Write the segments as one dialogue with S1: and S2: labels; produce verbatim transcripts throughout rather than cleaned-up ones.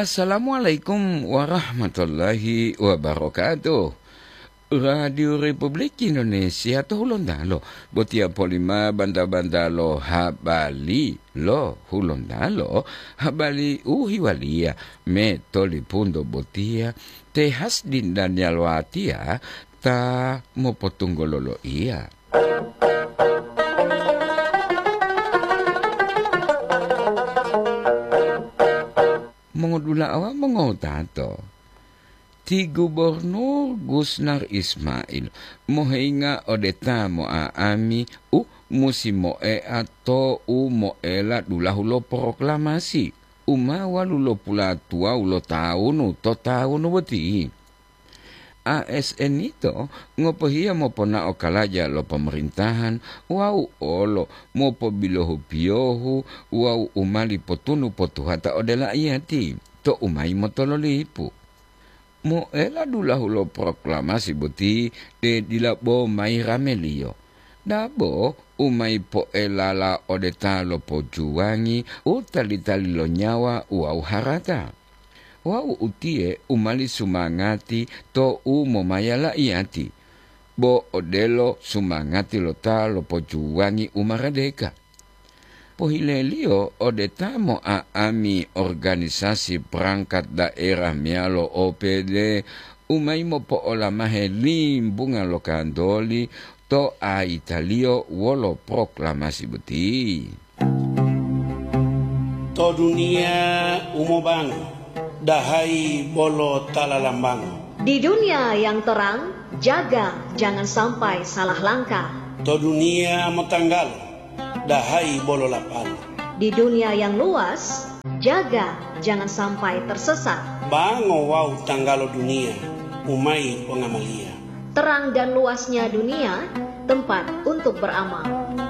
S1: Assalamualaikum warahmatullahi wabarakatuh. Radio Republik Indonesia to hulondalo. Botia polima banda-banda lo habali lo hulondalo. Habali uhiwalia me tolipundo botia. Tehas dindan yalwatia ta mopotunggololo iya. Mengodula awa mengotato. Ti Gubernur Gusnar Ismail mohinga odeta mo aami u musimo e ato u moela dulahulo proklamasi umawa lulo pula tua ulo taunu to taunu beti. A S N itu ngopohia mo pona okalaja lo pemerintahan wau olo mo po bilohu piohu wau umali potunu potuhata odela iati to umai motololipu. Mo ela dulahulo proklamasi boti de dilabo mai ramelio. Dabo umai po ela la odeta lo po juwangi u tali-tali lo nyawa wau harata. Wau utie umali sumangati to u momayala iati. Bo odelo sumangati lo ta lo po juwangi umaradeka. Pohilelio odeta mo aami organisasi perangkat daerah mialo O P D umai mo po ola mahe limbunga lo kandoli to a Italio wolo proklamasi beti.
S2: To dunia umobang dahai bolo talalambang.
S3: Di dunia yang terang jaga jangan sampai salah langkah.
S2: To dunia motanggal dahai bolo lapal.
S3: Di dunia yang luas, jaga jangan sampai tersesat.
S2: Bango wau tanggalo dunia, umai pengamalia.
S3: Terang dan luasnya dunia, tempat untuk beramal.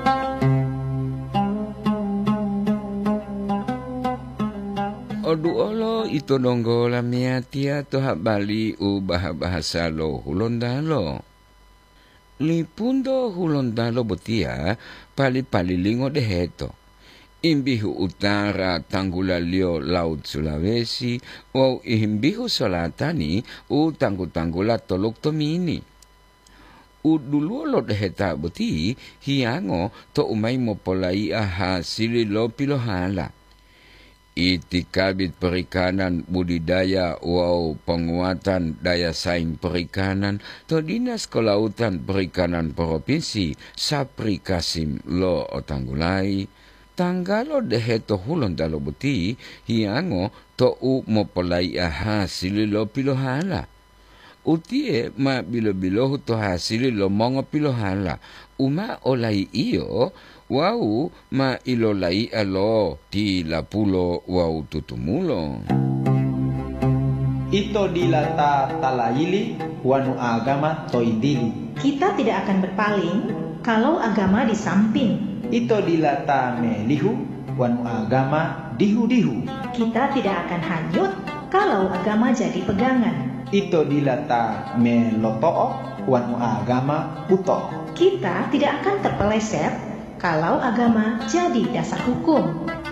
S1: Odu olo itu donggo lamiatia to habali ubah bahasa lo hulondalo. Lipundo hulondalo botia pali-pali lingo de heto. Imbihu utara tanggulalio laut Sulawesi o imbihu solatani u tanggu-tanggula tolok tomini. U dulu lo de heta boti hiango to umai mopolai aha sili lo pilohala. Itikabit perikanan budidaya wow penguatan daya saing perikanan to Dinas Kelautan Perikanan Provinsi Sapri Kasim lo otanggulai tanggalo deheto hulon dalo buti hiango to u mopolai aha sililo pilohala utie ma bilo-bilo to hasili lo mongo pilohala uma olai iyo wau ma ilolai alo di lapulo wau tutumulo.
S4: Ito dilata talaili wanu agama toidili.
S5: Kita tidak akan berpaling kalau agama di samping.
S4: Ito dilata melihu wanu agama dihu-dihu.
S5: Kita tidak akan hanyut kalau agama jadi pegangan.
S4: Ito dilata meloto'o wanu agama uto.
S5: Kita tidak akan terpeleset kalau agama jadi dasar hukum.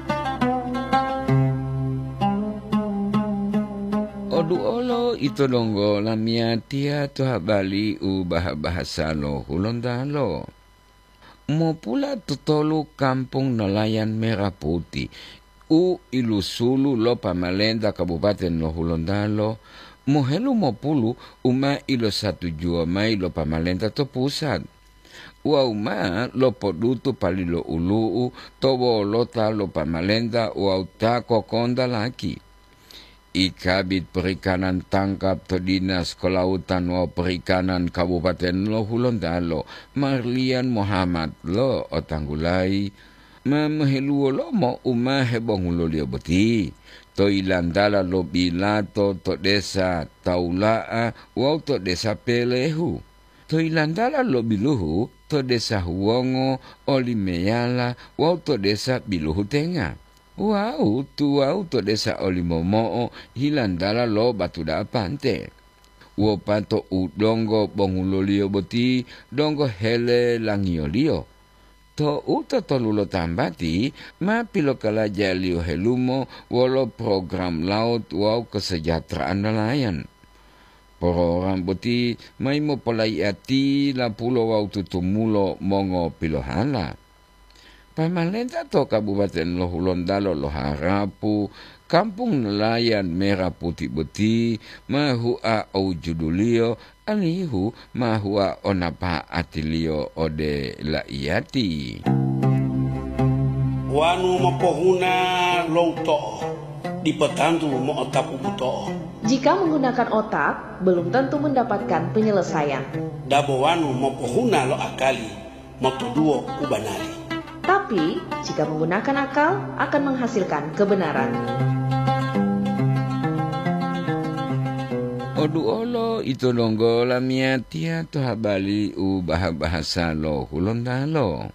S1: Odu olo itu donggo lamiatia to habali ubah bahasa lo hulondalo. Mo pula tutolu kampung nelayan Merah Putih. U ilusulu lo pamalenda Kabupaten lo hulondalo. Mohelu mo pulu uma ilo satu jua mai lo pamalenda to pusat. Wa uma lo podutu palilo ulu tobo lota lo pamalenda wa utako konda laki. Ikabit Perikanan Tangkap to Dinas Kelautan wa Perikanan Kabupaten lo hulondalo Marlian Muhammad lo otanggulai mamahelu lo mo uma hebong lo dia beti to ilandala lo bilato to desa taulaa wa to desa pelehu to ilandala lo biluhu to desa huongo olimeala wa to desa biluhu tenga. Wow, tu wow to desa olimomoo hilandala lo batu da pante. Wo pato udongo bongulolio boti dongo hele langiolio. To uto tolulo tambati, ma pilo kalaja liu helumo walo program laut wow kesejahteraan nelayan. Poro orang buti mai mo polai ati la pulo wow tutumulo mongo pilo hala. Pamalenta to Kabupaten Lohulondalo Loharapu, Kampung Nelayan Merah Putih Beti, mahua au judulio, alihu mahua onapa atilio ode la iati.
S2: Wanu mapohuna louto, dipetantu mo otapu buto.
S3: Jika menggunakan otak, belum tentu mendapatkan penyelesaian.
S2: Dabo wanu mapohuna lo akali, motoduo ubanali.
S3: Tapi, jika menggunakan akal, akan menghasilkan kebenaran.
S1: Odu olo itu nonggo lamiatia to habali u bahasa lo Hulondalo.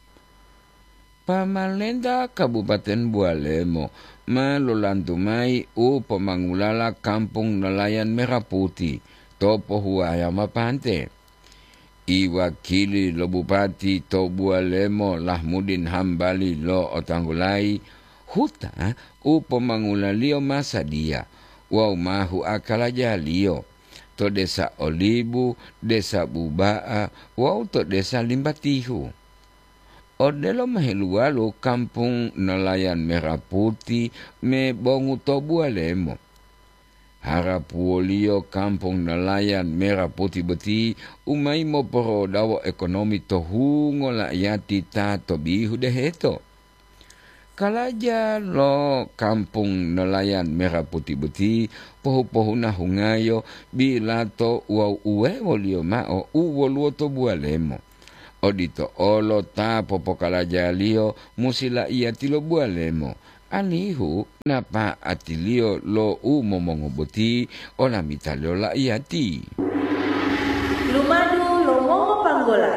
S1: Pamalenda Kabupaten Bualemo malolantumai u pemangulala Kampung Nelayan Merah Putih topo huaya mapante. Iwakili lo Bupati to Bualemo Lahmudin Hambali lo Otanggulai huta u pemangulalio masa dia wow mahu akalaja lio to desa Olibu, desa Bubaa, wow to desa Limbatihu. Odelo mahelualu Kampung Nelayan Merah Putih me bongu to Bualemo. Harapuolio Kampung Nelayan Merah Putih Beti umai mo poro dawa ekonomi to hungo la yati ta to bihu deheto. Kalaja lo Kampung Nelayan Merah Putih Beti pohu-pohu na hungayo bila to uau uwe wolio mao uwo luo to Bualemo. Odito olo ta popo kalaja lio musila iati lo Bualemo. Alihu napa atilio lo u momongo boti ona mitalio la iati.
S5: Lumadu lo mongo panggola.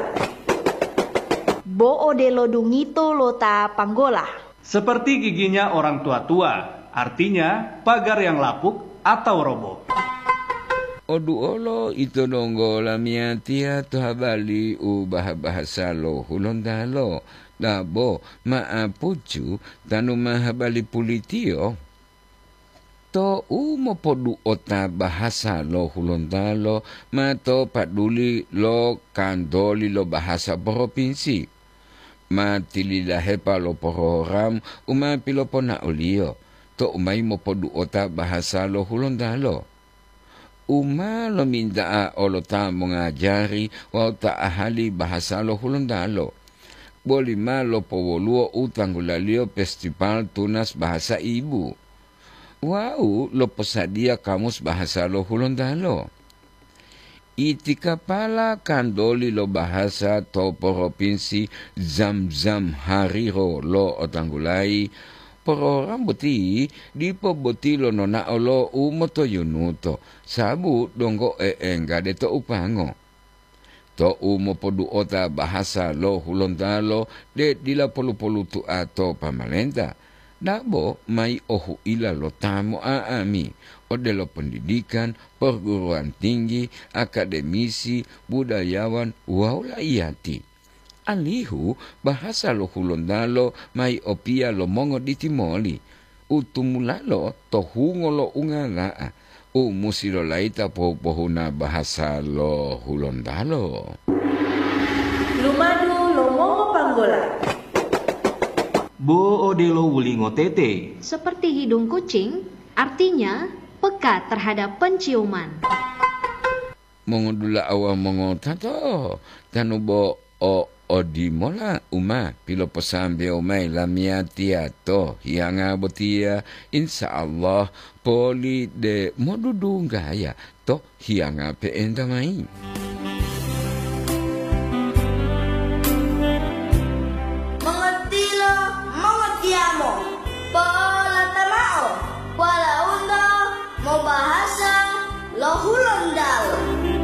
S3: Bo ode lo dungito lo ta panggola.
S6: Seperti giginya orang tua-tua, artinya pagar yang lapuk atau roboh.
S1: Odu olo itu nonggo lamiatia to habali u bahasa lo Hulondalo. Dabo maapucu tanu mahabali pulitio to umo podu ota bahasa lo Hulondalo ma to paduli lo kandoli lo bahasa provinsi ma tilila hepa lo program uma pilo pona olio to umai mo podu ota bahasa lo Hulondalo. Uma lo minda olo ta mengajari wa ta ahali bahasa lo Hulondalo. Bolima lo powoluo utanggulalio festival tunas bahasa ibu. Wau lo pesadia kamus bahasa lo Hulondalo. Iti kapala kandoli lo bahasa to provinsi Zam-Zam Hariro lo otanggulai. Program boti di po boti lo nona olo umoto yunuto. Sabu donggo e enga de to upango. To umo podu ota bahasa lo Hulondalo de dila polu-polu tu ato pamalenta. Dabo mai ohu ila lo tamo aami. Ode lo pendidikan, perguruan tinggi, akademisi, budayawan, waula iati. Alihu bahasa lo Hulondalo mai opia lo mongo di timoli. Utumulalo to hungo lo ungalaa. U musilo laita po-pohuna bahasa lo Hulondalo.
S5: Lumadu lo mongo panggola.
S6: Bo ode lo wulingo tete.
S3: Seperti hidung kucing, artinya peka terhadap penciuman.
S1: Mongodula awa mongo tato. Tanu bo o odi mola uma pilo posambe umay lamiatia to hianga botia insyaallah poli de modudunga ya to hianga pe endamai.
S7: Mengertilo mengetiamo pola tamao pola undo mau bahasa lo Hulondalo.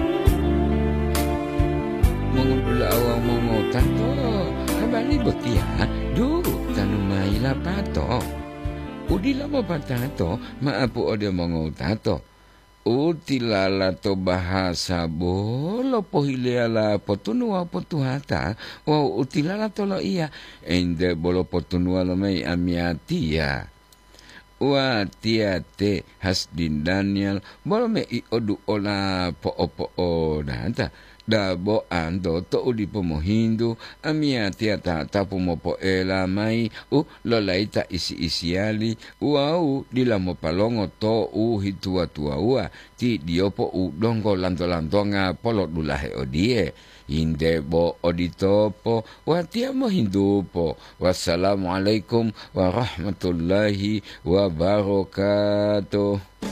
S1: Mongodula awa mongo tato kabali botia du tanu mai lapato. Udila mo patato maapu ode mongo tato. utilala to bahasa bolo pohileala potunua potuhata wa utilala to lo iya ende bolo potunua lo mai amiatia wa tiate hasdin Daniel bolo me i odu ola po opo o nanta da bo ando to udi pomo hindu amia tiata tapu mo po ela mai u lolaita isi isiali uau dila mo palongo to u hitua tua ua ti diopo u dongo lanto lantonga polo dulahe odie inde bo oditopo watia mo hindupo wassalamualaikum warahmatullahi wabarakatuh.